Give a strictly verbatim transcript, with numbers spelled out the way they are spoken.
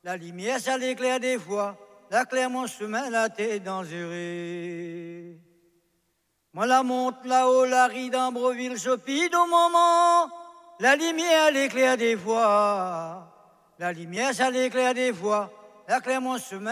La lumière, ça l'éclaire des fois. La claire, mon chemin, là, t'es dangereux. Moi, la monte là-haut, la rue d'Ambreville, chopide au moment. La lumière, l'éclaire des fois. La lumière, ça l'éclaire des fois. La claire, mon chemin.